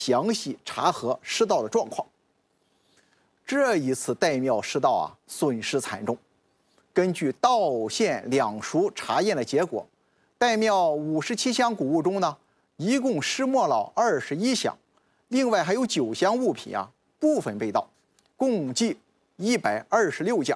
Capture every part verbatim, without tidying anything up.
详细查核失盗的状况。这一次岱庙失盗啊，损失惨重。根据道县两署查验的结果，岱庙五十七箱谷物中呢，一共失没了二十一箱，另外还有九箱物品啊部分被盗，共计一百二十六件。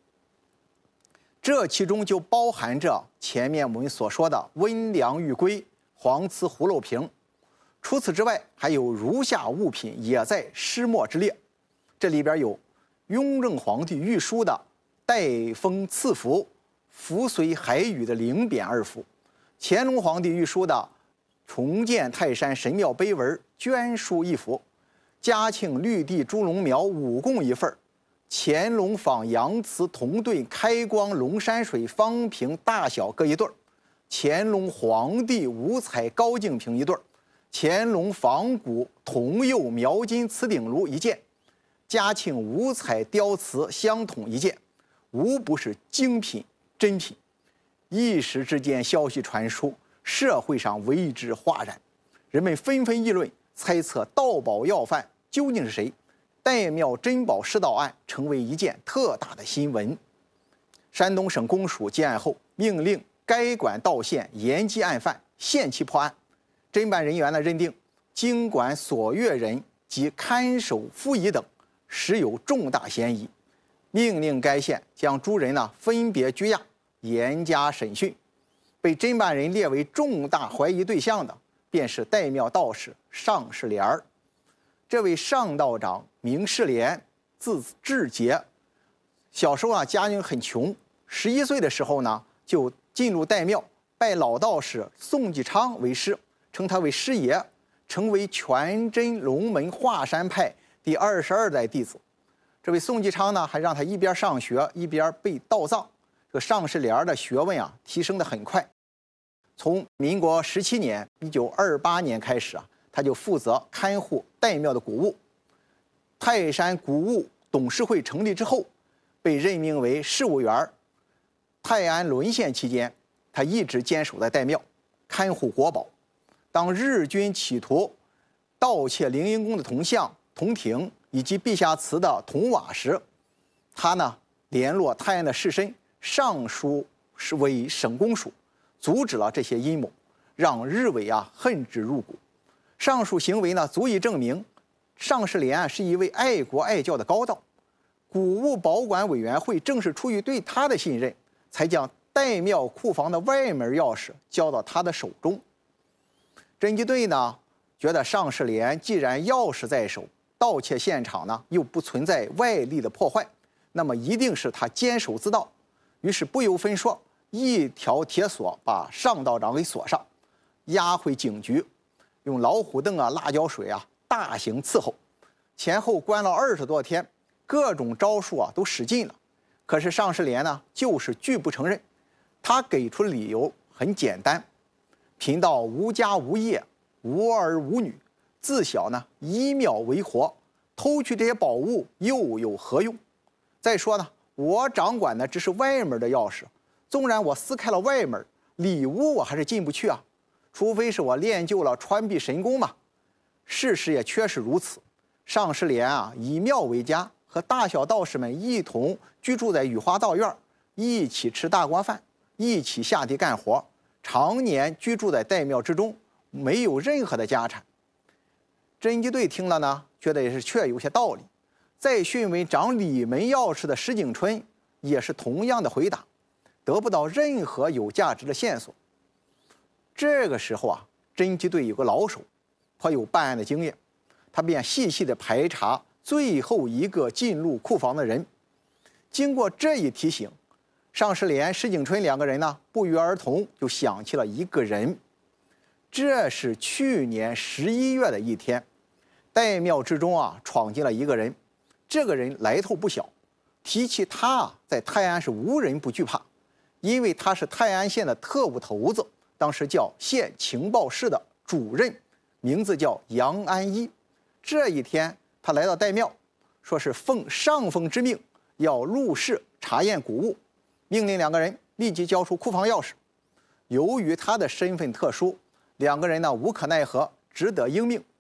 这其中就包含着前面我们所说的温良玉圭、黄瓷葫芦瓶。除此之外，还有如下物品也在失没之列。这里边有雍正皇帝御书的带风赐符、福随海宇的灵匾二幅，乾隆皇帝御书的重建泰山神庙碑文绢书一幅，嘉庆绿地猪龙苗五供一份，乾隆仿洋瓷铜对开光龙山水方瓶大小各一对儿，乾隆皇帝五彩高净瓶一对儿，乾隆仿古铜釉描金瓷鼎炉一件，嘉庆五彩雕瓷香筒一件，无不是精品珍品。一时之间，消息传出，社会上为之哗然，人们纷纷议论，猜测盗宝要犯究竟是谁。岱庙珍宝失盗案成为一件特大的新闻。山东省公署接案后，命令该管道县严缉案犯，限期破案。侦办人员呢认定，经管所阅人及看守夫役等实有重大嫌疑，命令该县将诸人呢分别拘押，严加审讯。被侦办人列为重大怀疑对象的，便是岱庙道士尚世廉儿。这位尚道长名世廉，字志杰。小时候啊，家境很穷，十一岁的时候呢，就进入岱庙，拜老道士宋继昌为师，称他为师爷，成为全真龙门华山派第二十二代弟子。这位宋继昌呢，还让他一边上学一边背道藏。这个尚世廉的学问啊，提升得很快。从民国十七年（一九二八年）开始啊，他就负责看护岱庙的古物。泰山古物董事会成立之后，被任命为事务员。泰安沦陷期间，他一直坚守在岱庙，看护国宝。当日军企图盗窃凌云宫的铜像、铜亭以及陛下祠的铜瓦时，他呢联络泰安的士绅，上书为省公署，阻止了这些阴谋，让日伪啊恨之入骨。上述行为呢，足以证明尚世廉是一位爱国爱教的高道。古物保管委员会正是出于对他的信任，才将岱庙库房的外门钥匙交到他的手中。侦缉队呢，觉得尚世廉既然钥匙在手，盗窃现场呢又不存在外力的破坏，那么一定是他监守自盗。于是不由分说，一条铁锁把尚道长给锁上，押回警局，用老虎凳啊、辣椒水啊大刑伺候，前后关了二十多天，各种招数啊都使尽了。可是尚世廉呢，就是拒不承认。他给出的理由很简单：贫道无家无业，无儿无女，自小呢以庙为活，偷去这些宝物又有何用？再说呢，我掌管的只是外门的钥匙，纵然我撕开了外门，里屋我还是进不去啊，除非是我练就了穿壁神功嘛。事实也确实如此。尚世廉啊，以庙为家，和大小道士们一同居住在雨花道院，一起吃大锅饭，一起下地干活，常年居住在岱庙之中，没有任何的家产。侦缉队听了呢，觉得也是确有些道理。再讯问掌里门钥匙的石景春，也是同样的回答，得不到任何有价值的线索。这个时候啊，侦缉队有个老手，颇有办案的经验，他便细细的排查最后一个进入库房的人。经过这一提醒，尚世廉、石景春两个人呢，不约而同就想起了一个人。这是去年十一月的一天，岱庙之中啊，闯进了一个人。这个人来头不小，提起他啊，在泰安是无人不惧怕，因为他是泰安县的特务头子，当时叫县情报室的主任，名字叫杨安一。这一天，他来到岱庙，说是奉上峰之命，要入室查验古物，命令两个人立即交出库房钥匙。由于他的身份特殊，两个人呢无可奈何，只得应命。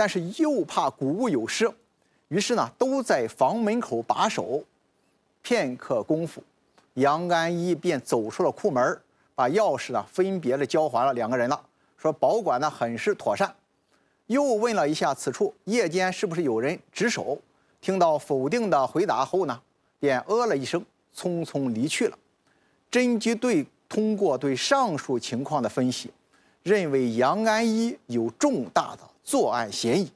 但是又怕谷物有失，于是呢都在房门口把守。片刻功夫，杨安一便走出了库门，把钥匙呢分别的交还了两个人了，说保管呢很是妥善。又问了一下此处夜间是不是有人值守，听到否定的回答后呢，便呃了一声，匆匆离去了。侦缉队通过对上述情况的分析，认为杨安一有重大的作案嫌疑。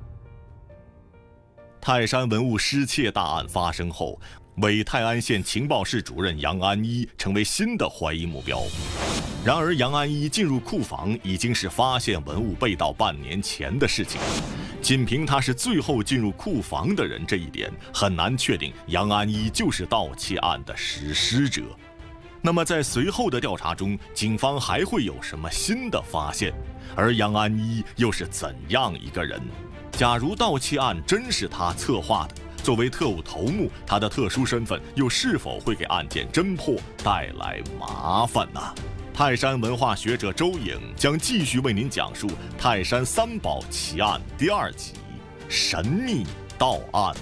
泰山文物失窃大案发生后，为泰安县情报室主任杨安一成为新的怀疑目标。然而，杨安一进入库房已经是发现文物被盗半年前的事情。仅凭他是最后进入库房的人这一点，很难确定杨安一就是盗窃案的实施者。那么，在随后的调查中，警方还会有什么新的发现？而杨安一又是怎样一个人？假如盗窃案真是他策划的，作为特务头目，他的特殊身份又是否会给案件侦破带来麻烦呢？泰山文化学者周颖将继续为您讲述《泰山三宝奇案》第二集《神秘盗案》。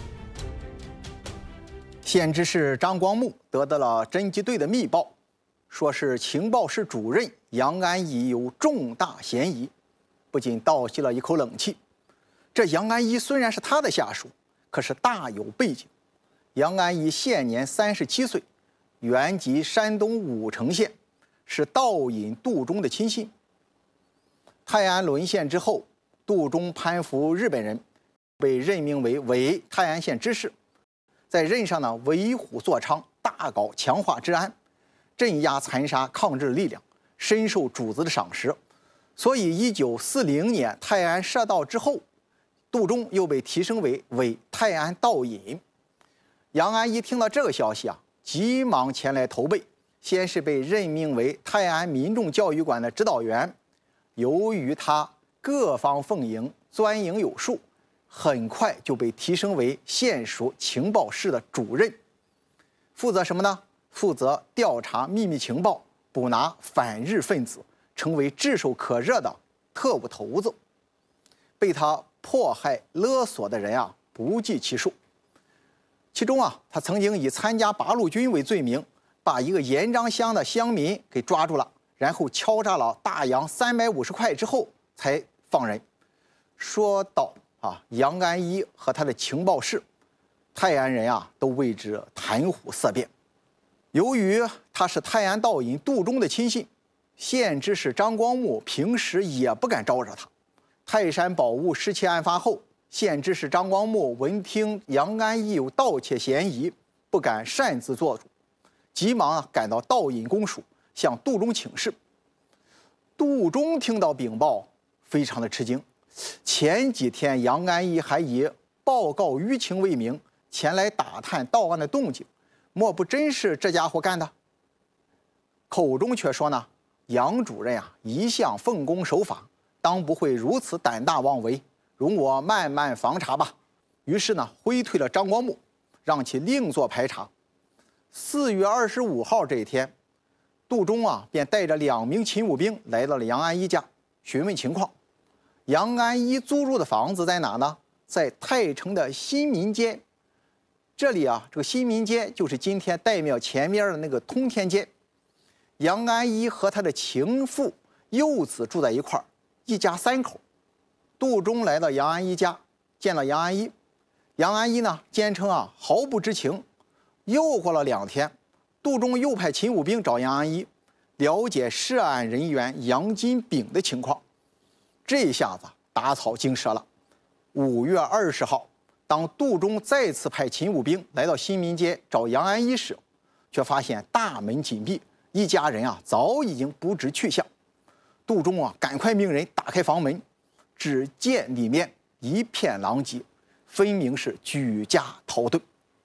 县知事张光木得到了侦缉队的密报，说是情报室主任杨安一有重大嫌疑，不禁倒吸了一口冷气。这杨安一虽然是他的下属，可是大有背景。杨安一现年三十七岁，原籍山东武城县，是道隐杜忠的亲信。泰安沦陷之后，杜忠攀附日本人，被任命为伪泰安县知事，在任上呢为虎作伥，大搞强化治安，镇压残杀抗日力量，深受主子的赏识。所以一九四零年泰安设道之后，杜忠又被提升为伪泰安道隐。杨安一听到这个消息啊，急忙前来投奔，先是被任命为泰安民众教育馆的指导员。由于他各方奉迎，钻营有术，很快就被提升为县属情报室的主任，负责什么呢？负责调查秘密情报，捕拿反日分子，成为炙手可热的特务头子。被他迫害勒索的人啊不计其数。其中啊，他曾经以参加八路军为罪名，把一个严章乡的乡民给抓住了，然后敲诈了大洋三百五十块之后才放人。说到啊，杨安一和他的情报室，泰安人啊都为之谈虎色变。由于他是泰安道隐杜忠的亲信，县知事张光木平时也不敢招惹他。泰山宝物失窃案发后，县知事张光木闻听杨安一有盗窃嫌疑，不敢擅自做主，急忙啊赶到道隐公署向杜忠请示。杜忠听到禀报，非常的吃惊。前几天杨安一还以报告舆情为名前来打探盗案的动静，莫不真是这家伙干的？口中却说呢，杨主任啊一向奉公守法，当不会如此胆大妄为，容我慢慢防查吧。于是呢，挥退了张光木，让其另做排查。四月二十五号这一天，杜忠啊便带着两名勤务兵来到了杨安一家，询问情况。杨安一租住的房子在哪呢？在泰城的新民街。这里啊，这个新民街就是今天岱庙前面的那个通天街。杨安一和他的情妇幼子住在一块儿，一家三口。杜忠来到杨安一家，见了杨安一，杨安一呢坚称啊毫不知情。又过了两天，杜忠又派勤务兵找杨安一，了解涉案人员杨金炳的情况。这下子打草惊蛇了。五月二十号，当杜忠再次派勤务兵来到新民街找杨安一时，却发现大门紧闭，一家人啊早已经不知去向。杜忠啊赶快命人打开房门，只见里面一片狼藉，分明是举家逃遁。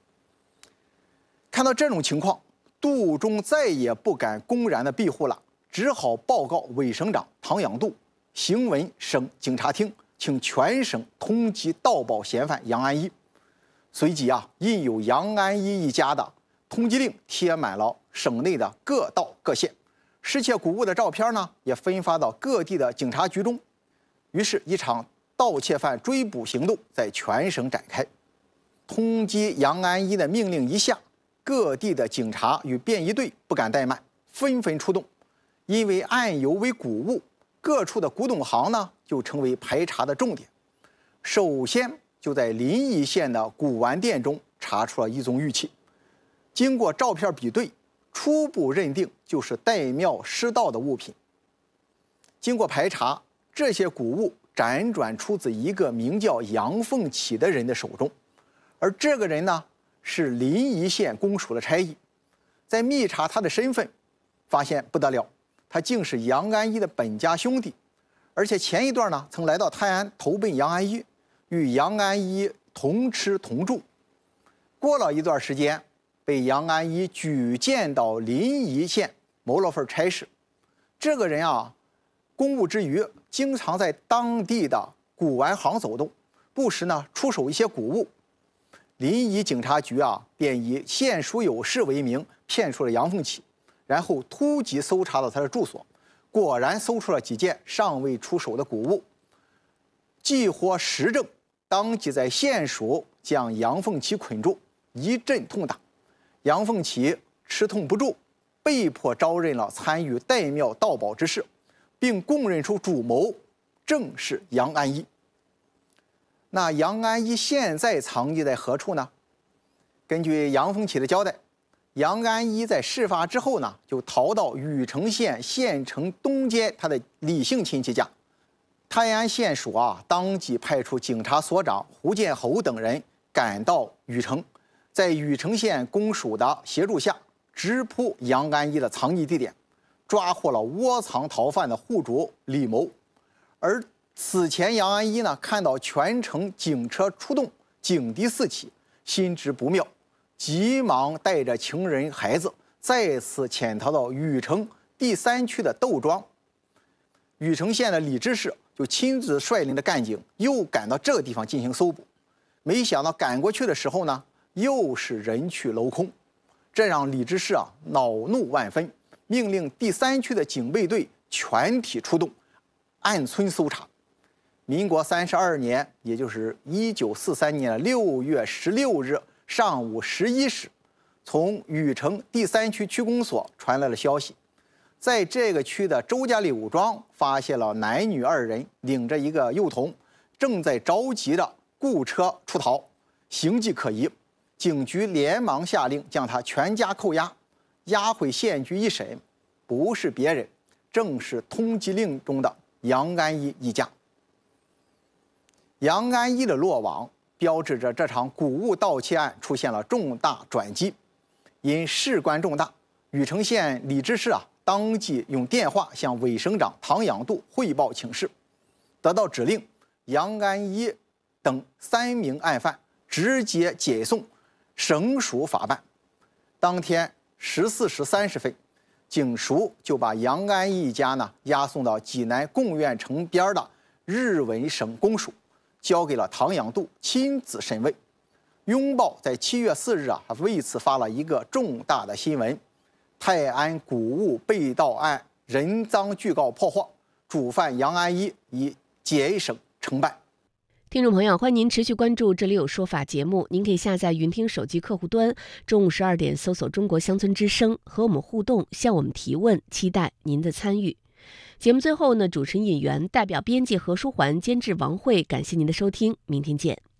看到这种情况，杜忠再也不敢公然的庇护了，只好报告伪省长唐养度，行文省警察厅，请全省通缉盗宝嫌犯杨安一。随即啊，印有杨安一一家的通缉令贴满了省内的各道各县，失窃古物的照片呢也分发到各地的警察局中。于是，一场盗窃犯追捕行动在全省展开。通缉杨安一的命令一下，各地的警察与便衣队不敢怠慢，纷纷出动。因为案由为古物，各处的古董行呢就成为排查的重点。首先就在临沂县的古玩店中查出了一宗玉器，经过照片比对，初步认定就是岱庙失盗的物品。经过排查，这些古物辗转出自一个名叫杨凤起的人的手中，而这个人呢是临沂县公署的差役。在密查他的身份，发现不得了，他竟是杨安一的本家兄弟，而且前一段呢曾来到泰安投奔杨安一，与杨安一同吃同住。过了一段时间，被杨安一举荐到临沂县谋了份差事。这个人啊，公务之余经常在当地的古玩行走动，不时呢出手一些古物。临沂警察局啊，便以县属有事为名骗出了杨凤起，然后突击搜查到他的住所，果然搜出了几件尚未出手的古物，既获实证，当即在县署将杨凤起捆住，一阵痛打。杨凤起吃痛不住，被迫招认了参与岱庙盗宝之事，并供认出主谋正是杨安一。那杨安一现在藏匿在何处呢？根据杨凤起的交代，杨安一在事发之后呢，就逃到禹城县县城东街他的李姓亲戚家。泰安县署啊，当即派出警察所长胡建侯等人赶到禹城，在禹城县公署的协助下，直扑杨安一的藏匿地点，抓获了窝藏逃犯的户主李某。而此前杨安一呢，看到全城警车出动，警笛四起，心知不妙，急忙带着情人孩子再次潜逃到禹城第三区的窦庄。禹城县的李知事就亲自率领的干警又赶到这个地方进行搜捕，没想到赶过去的时候呢，又是人去楼空，这让李知事啊恼怒万分，命令第三区的警备队全体出动，按村搜查。民国三十二年，也就是一九四三年的六月十六日上午十一时，从禹城第三区区公所传来了消息，在这个区的周家柳庄发现了男女二人领着一个幼童，正在着急的雇车出逃，形迹可疑。警局连忙下令将他全家扣押，押回县局一审，不是别人，正是通缉令中的杨安一一家。杨安一的落网，标志着这场古物盗窃案出现了重大转机。因事关重大，禹城县李知事啊，当即用电话向伪省长唐养度汇报请示，得到指令，杨安一等三名案犯直接解送省署法办。当天十四时三十分，警署就把杨安一一家呢押送到济南贡院城边的日文省公署，交给了唐养度亲自审问。拥抱在七月四日啊，还为此发了一个重大的新闻：泰安古物被盗案人赃具告破获，主犯杨安一已解省承办。 听众朋友，欢迎您持续关注《这里有说法》节目。您可以下载云听手机客户端，中午十二点搜索中国乡村之声，和我们互动，向我们提问，期待您的参与。节目最后呢，主持人尹源代表编辑何书桓、监制王慧，感谢您的收听，明天见。